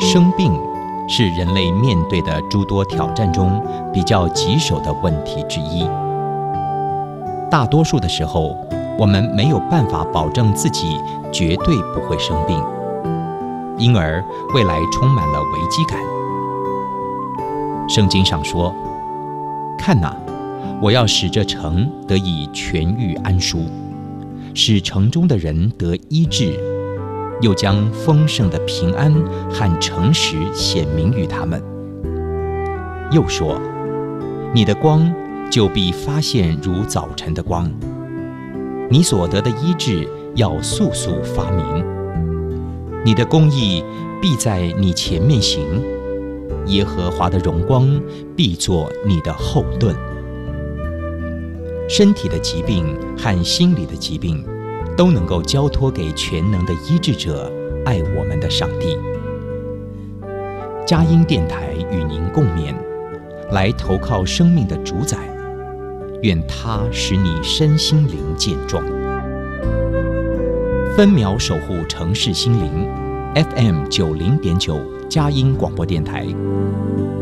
生病是人类面对的诸多挑战中比较棘手的问题之一。大多数的时候，我们没有办法保证自己绝对不会生病，因而未来充满了危机感。圣经上说：“看哪，我要使这城得以痊愈安舒，使城中的人得医治，又将丰盛的平安和诚实显明于他们。”又说：“你的光就必发现如早晨的光，你所得的医治要速速发明，你的公义必在你前面行，耶和华的荣光必作你的后盾。”身体的疾病和心理的疾病都能够交托给全能的医治者，爱我们的上帝。佳音电台与您共勉，来投靠生命的主宰，愿他使你身心灵健壮。分秒守护城市心灵 ，FM 90.9佳音广播电台。